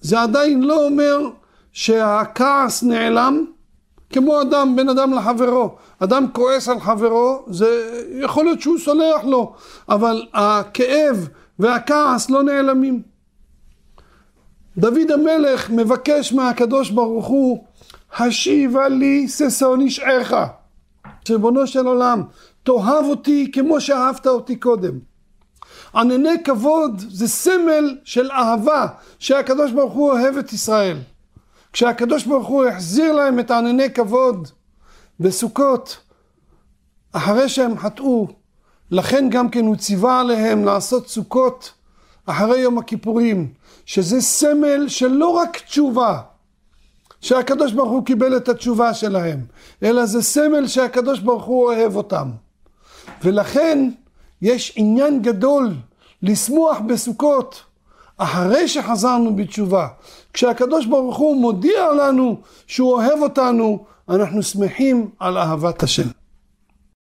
זה עדיין לא אומר שהכעס נעלם, כמו בן אדם לחברו. אדם כועס על חברו, זה יכול להיות שהוא סולח לו, אבל הכאב והכעס לא נעלמים. דוד המלך מבקש מהקדוש ברוך הוא, השיבה לי ששון אישך. ריבונו של עולם, תאהב אותי כמו שאהבת אותי קודם. ענני כבוד זה סמל של אהבה שהקדוש ברוך הוא אוהב את ישראל. כשהקדוש ברוך הוא החזיר להם את ענני כבוד בסוכות, אחרי שהם חטאו, לכן גם כן הוא ציווה עליהם לעשות סוכות אחרי יום הכיפורים, שזה סמל של לא רק תשובה, שהקדוש ברוך הוא קיבל את התשובה שלהם, אלא זה סמל שהקדוש ברוך הוא אוהב אותם. ולכן יש עניין גדול לשמוח בסוכות אחרי שחזרנו בתשובה. כשהקדוש ברוך הוא מודיע לנו שהוא אוהב אותנו, אנחנו שמחים על אהבת השם.